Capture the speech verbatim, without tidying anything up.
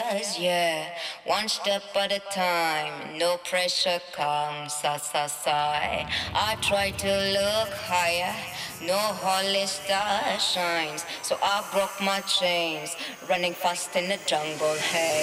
failures, yeah. One step at a time, no pressure comes, sa sa sigh. I try to look higher, no holy star shines. So I broke my chains, running fast in the jungle, hey.